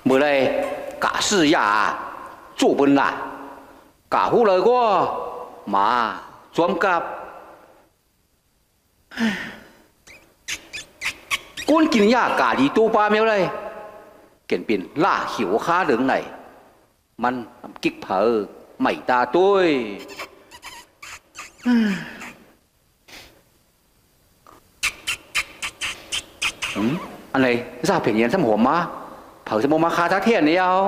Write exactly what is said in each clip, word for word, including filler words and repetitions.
มื่อไรกะซื้อยาจูบนละกะหูเลยก็มาสวมกับก้นกินยากาดีตูปลาเมียวเลยเก่นเป็นล่าหิวค้าเหลืองไหนมันกิ๊กเผอไม่ตาตุ้ยอืมอะไรราเพียงเย็นสมหัวมาเผาสมมาคาทักเทียนนี่เอา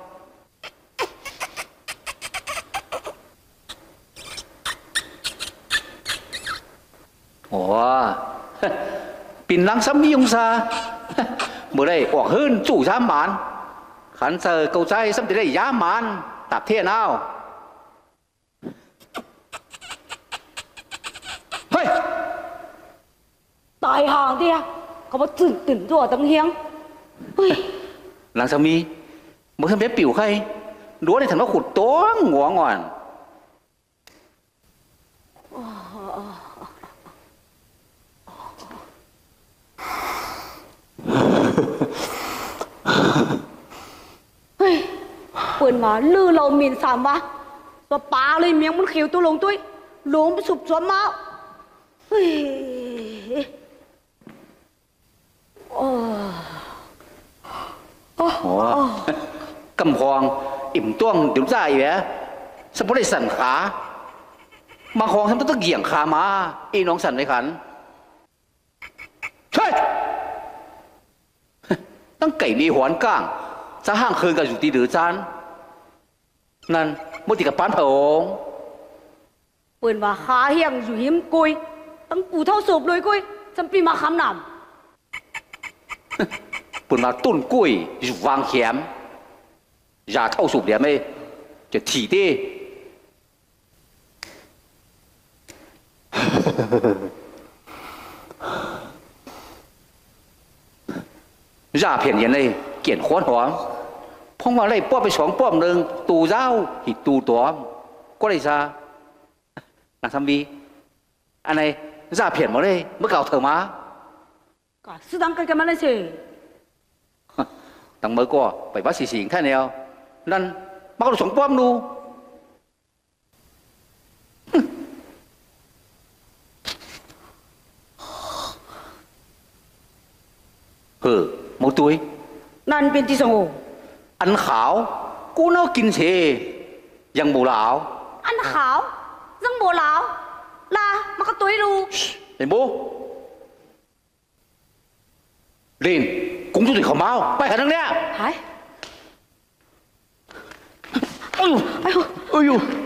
โอ้ปิ่นลังซ้ำมีองศาเมื่อไรออกหื้นจู่ซ้ำหมานขันเซอร์เกาใจซ้ำจะได้ย้ำหมานตับเทียนเอาเฮ้ยตายห่างเดียเขาบอกตื่นตื่นตัวตั้งเฮียงเฮ้ยหลังสามีเมื่อทำเบ็ดปิ๋วใครรู้ในถังก็ขุดตัวหัวงอนเฮ้ยเปิดมาลือเราหมิ่นสามวะตัวปลาเลยเมียงมันเขียวตัวลงตุ้ยหลงไปสุบสวมมาเฮ้ยโอ้โหกำพองอิ่มต้วงเดี๋ยวใจแหวะสมบูรณ์สั่นขามาคองทำต้องเหยียงขามาอีน้องสั่นในขันใช่ตั้งไก่มีหวนก้างจะห้างคืนกับอยู่ตีดือจานนั่นมุติกับป้านเผงเปิดมาขาเฮียงอยู่หิมกุยตั้งกูเท่าสูบเลยกุยจำปีมาคำหนำปุ่นมาตุ้นกุ้ยอยู่วางเข็มยาเท่าสูบเดียวไม่จะถีดิยาเพียนยันเลยเกี่ยนข้อนหอมพงว่าเลยป้อไปสองป้อมหนึ่งตูเจ้าหิตูตัวก็เลยซานักทำบีอันไหนยาเพียนมาเลยเมื่อเก่าเธอมาก็สุดท้ายกันมาเลยสิตั้งเมื่อก็ไปวัดสีสิงแค่แนวนั่นมาเราสองป้อมนูเฮ้อมตุ้ยนั่นเป็นที่สงบอันขาวกูน่ากินเชยังโบลาวอันขาวยังโบลาวลามันก็ตุ้ยดูเห็นโบเล่นกุ้งจุดที่เขาเมาไปกันทั้งเนี้ยหายอ้ยอ้ยอ้ย